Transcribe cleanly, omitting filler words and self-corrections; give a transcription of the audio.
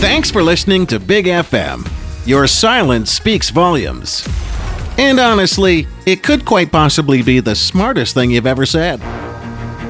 Thanks for listening to Big FM. Your silence speaks volumes. And honestly, it could quite possibly be the smartest thing you've ever said.